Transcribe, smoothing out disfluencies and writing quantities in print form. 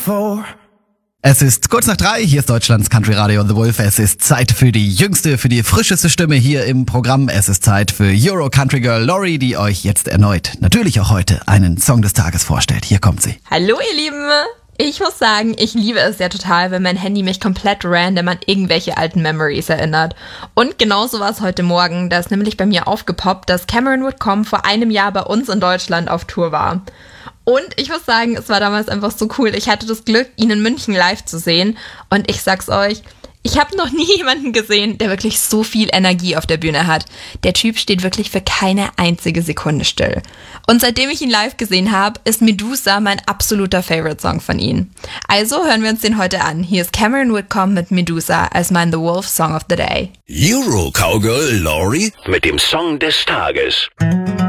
before. Es ist kurz nach 3, hier ist Deutschlands Country Radio The Wolf. Es ist Zeit für die jüngste, für die frischeste Stimme hier im Programm. Es ist Zeit für Euro Country Girl Lori, die euch jetzt erneut, natürlich auch heute, einen Song des Tages vorstellt. Hier kommt sie. Hallo ihr Lieben! Ich muss sagen, ich liebe es ja total, wenn mein Handy mich komplett random an irgendwelche alten Memories erinnert. Und genauso war es heute Morgen, da ist nämlich bei mir aufgepoppt, dass Cameron Whitcomb vor einem Jahr bei uns in Deutschland auf Tour war. Und ich muss sagen, es war damals einfach so cool. Ich hatte das Glück, ihn in München live zu sehen. Und ich sag's euch, ich habe noch nie jemanden gesehen, der wirklich so viel Energie auf der Bühne hat. Der Typ steht wirklich für keine einzige Sekunde still. Und seitdem ich ihn live gesehen habe, ist Medusa mein absoluter Favorite-Song von ihm. Also hören wir uns den heute an. Hier ist Cameron Whitcomb mit Medusa als mein The Wolf Song of the Day. Euro Cowgirl Lori mit dem Song des Tages.